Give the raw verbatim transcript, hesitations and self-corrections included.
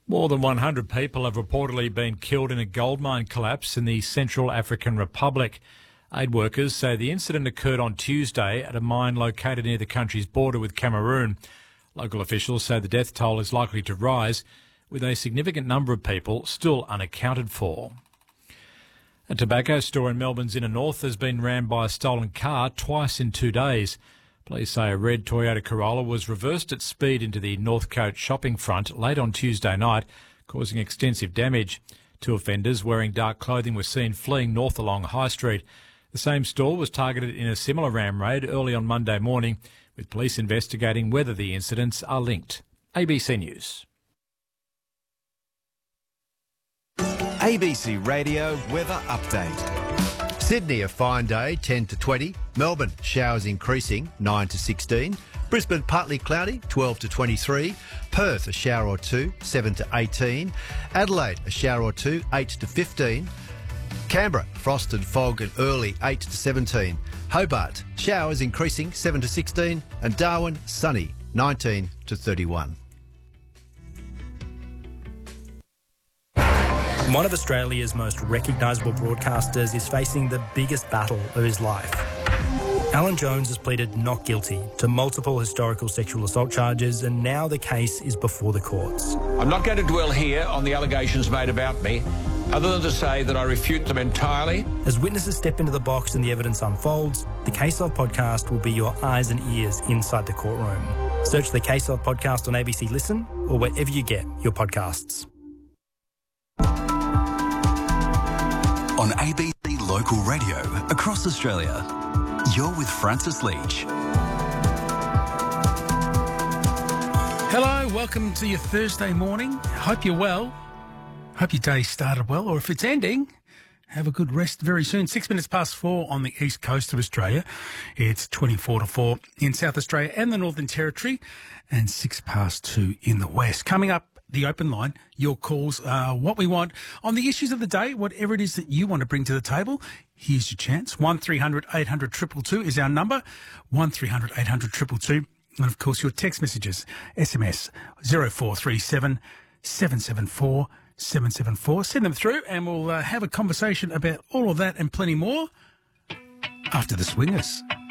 More than one hundred people have reportedly been killed in a gold mine collapse in the Central African Republic. Aid workers say the incident occurred on Tuesday at a mine located near the country's border with Cameroon. Local officials say the death toll is likely to rise, with a significant number of people still unaccounted for. A tobacco store in Melbourne's inner north has been rammed by a stolen car twice in two days. Police say a red Toyota Corolla was reversed at speed into the Northcote shopping front late on Tuesday night, causing extensive damage. Two offenders wearing dark clothing were seen fleeing north along High Street. The same store was targeted in a similar ram raid early on Monday morning, with police investigating whether the incidents are linked. A B C News. A B C Radio Weather Update. Sydney, a fine day, ten to twenty. Melbourne, showers increasing, nine to sixteen. Brisbane, partly cloudy, twelve to twenty-three. Perth, a shower or two, seven to eighteen. Adelaide, a shower or two, eight to fifteen. Canberra, frost and fog and early, eight to seventeen. Hobart, showers increasing, seven to sixteen. And Darwin, sunny, nineteen to thirty-one. One of Australia's most recognisable broadcasters is facing the biggest battle of his life. Alan Jones has pleaded not guilty to multiple historical sexual assault charges, and now the case is before the courts. I'm not going to dwell here on the allegations made about me, other than to say that I refute them entirely. As witnesses step into the box and the evidence unfolds, the Case Of podcast will be your eyes and ears inside the courtroom. Search the Case Of podcast on A B C Listen or wherever you get your podcasts. On A B C Local Radio across Australia, you're with Francis Leach. Hello, welcome to your Thursday morning. Hope you're well. Hope your day started well, or if it's ending, have a good rest very soon. Six minutes past four on the east coast of Australia. It's twenty-four to four in South Australia and the Northern Territory, and six past two in the west. Coming up, the open line, your calls are what we want on the issues of the day, whatever it is that you want to bring to the table. Here's your chance. one three hundred eight hundred two two two is our number, one three hundred eight hundred two two two. And, of course, your text messages, S M S zero four three seven seven seven four seven seven four. Send them through and we'll uh, have a conversation about all of that and plenty more after the Swingers.